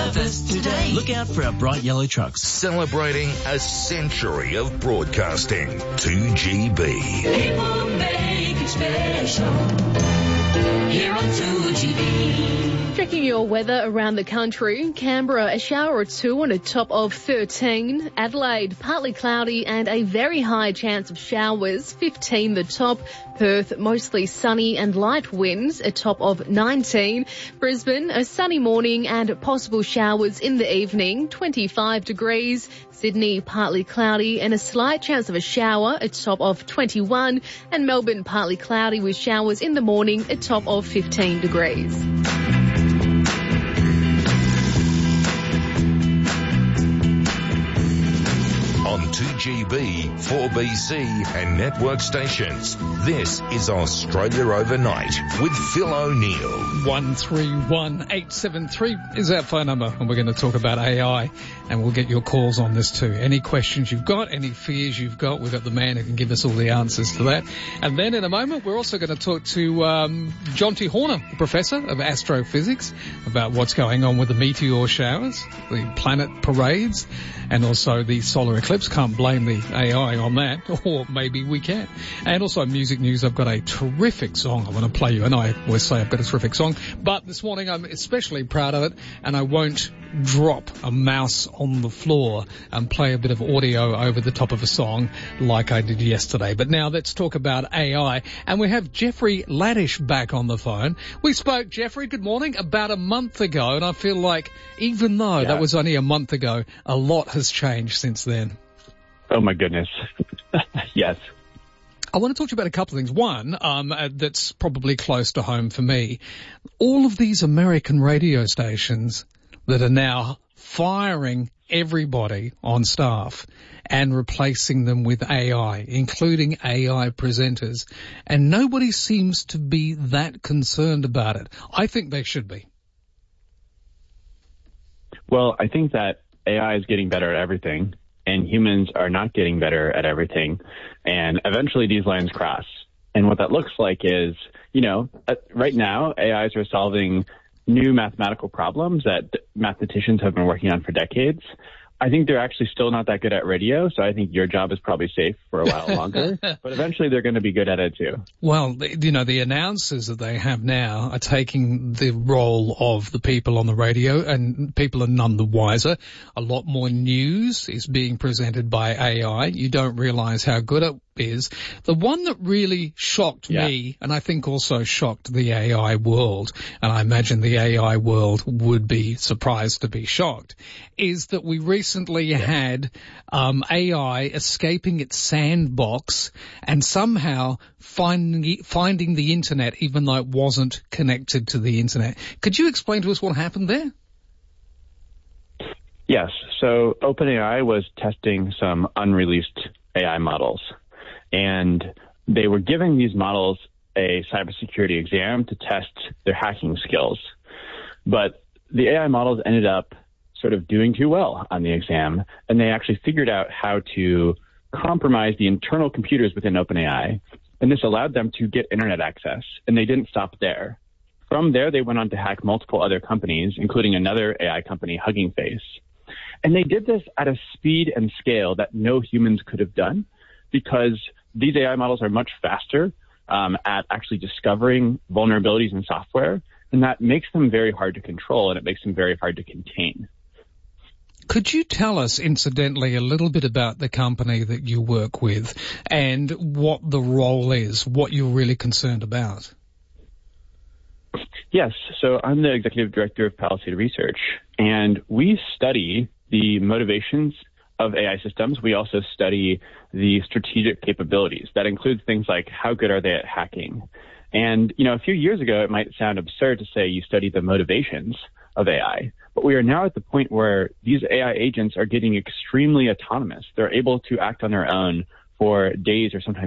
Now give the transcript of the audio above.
Harvest today. Look out for our bright yellow trucks. Celebrating a century of broadcasting. 2GB. People make it special here on 2GB. Checking your weather around the country. Canberra, a shower or two on a top of 13. Adelaide, partly cloudy and a very high chance of showers, 15 the top. Perth, mostly sunny and light winds, a top of 19. Brisbane, a sunny morning and possible showers in the evening, 25 degrees. Sydney, partly cloudy and a slight chance of a shower, a top of 21. And Melbourne, partly cloudy with showers in the morning, a top of 15 degrees. On 2GB, 4BC and network stations. This is Australia Overnight with Phil O'Neill. 131873 is our phone number, and we're going to talk about AI, and we'll get your calls on this too. Any questions you've got, any fears you've got, we've got the man who can give us all the answers to that. And then in a moment, we're also going to talk to John T. Horner, Professor of Astrophysics, about what's going on with the meteor showers, the planet parades, and also the solar eclipse. Can't blame the AI on that, or maybe we can. And also music news. I've got a terrific song I want to play you, and I always say I've got a terrific song, but this morning I'm especially proud of it, and I won't drop a mouse on the floor and play a bit of audio over the top of a song like I did yesterday. But now let's talk about AI, and we have Jeffrey Laddish back on the phone. We spoke, Jeffrey, good morning, about a month ago, and I feel like even though that was only a month ago, a lot has changed since then. Oh, my goodness. Yes. I want to talk to you about a couple of things. One, that's probably close to home for me. All of these American radio stations that are now firing everybody on staff and replacing them with AI, including AI presenters. And nobody seems to be that concerned about it. I think they should be. Well, I think that AI is getting better at everything, and humans are not getting better at everything. And eventually these lines cross. And what that looks like is, right now, AIs are solving new mathematical problems that mathematicians have been working on for decades. I think they're actually still not that good at radio, so I think your job is probably safe for a while longer. But eventually they're going to be good at it too. Well, the announcers that they have now are taking the role of the people on the radio, and people are none the wiser. A lot more news is being presented by AI. You don't realize how good it is. The one that really shocked me, and I think also shocked the AI world, and I imagine the AI world would be surprised to be shocked, is that we recently had AI escaping its sandbox and somehow finding the internet even though it wasn't connected to the internet. Could you explain to us what happened there? Yes. So OpenAI was testing some unreleased AI models, and they were giving these models a cybersecurity exam to test their hacking skills. But the AI models ended up sort of doing too well on the exam, and they actually figured out how to compromise the internal computers within OpenAI, and this allowed them to get internet access, and they didn't stop there. From there, they went on to hack multiple other companies, including another AI company, Hugging Face. And they did this at a speed and scale that no humans could have done, because these AI models are much faster at actually discovering vulnerabilities in software, and that makes them very hard to control, and it makes them very hard to contain. Could you tell us, incidentally, a little bit about the company that you work with and what the role is, what you're really concerned about? Yes. So I'm the executive director of Palisade Research, and we study the motivations of AI systems. We also study the strategic capabilities. That includes things like how good are they at hacking. And, a few years ago, it might sound absurd to say you study the motivations of AI, but we are now at the point where these AI agents are getting extremely autonomous. They're able to act on their own for days or sometimes